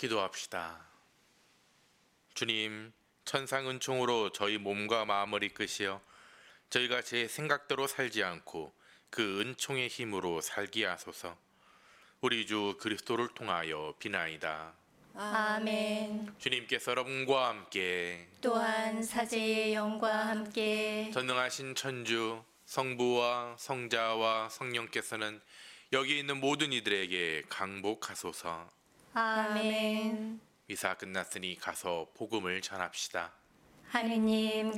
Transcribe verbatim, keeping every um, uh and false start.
기도합시다. 주님, 천상 은총으로 저희 몸과 마음을 이끄시어 저희가 제 생각대로 살지 않고 그 은총의 힘으로 살게 하소서. 우리 주 그리스도를 통하여 비나이다. 아멘. 주님께서 여러분과 함께 또한 사제의 영과 함께 전능하신 천주 성부와 성자와 성령께서는 여기 있는 모든 이들에게 강복하소서. 아멘. 미사 끝났으니 가서 복음을 전합시다. 하느님